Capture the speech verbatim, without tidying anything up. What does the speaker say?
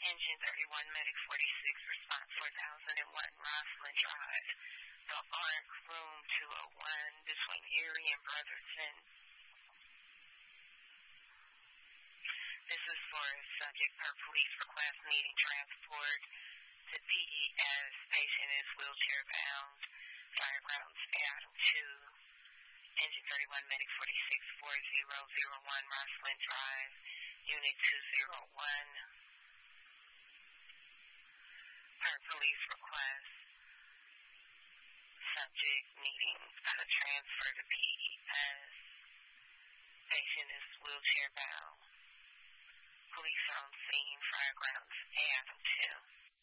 Engine thirty-one, Medic forty-six, response four thousand one, Roslyn Drive. The ARC room two oh one between Erie and Brotherton. This is for subject per police request needing transport to P E S. Patient is wheelchair bound. Firegrounds Adam two. Engine thirty-one, Medic forty-six, four zero zero one, Roslyn Drive. Unit two oh one. Per police request. Subject needing a transfer to P E S. Patient is wheelchair bound. Police on scene. Firegrounds Adam two.